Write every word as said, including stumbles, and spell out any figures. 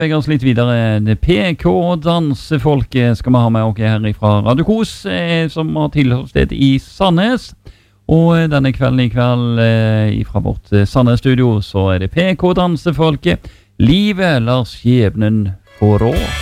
Begge oss litt videre. Det P K Dansefolket skal vi ha med oss her fra Radio Kos, eh, som har tilholdssted i Sandnes. Og denne kvelden i kveld eh, fra vårt eh, Sandnes-studio så er det P K Dansefolket. Livet lar skjebnen få råd.